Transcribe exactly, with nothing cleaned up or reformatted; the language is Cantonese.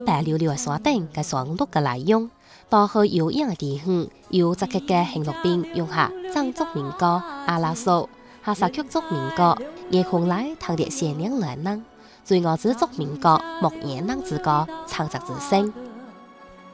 白溜溜嘅山頂嘅上陸嘅內容，當去有影嘅地方，有十七個行路兵用下藏族民歌、阿拉蘇、哈薩克族民歌，夜空內聽到善良男人，最我之族民歌、莫言人之歌，唱着之聲。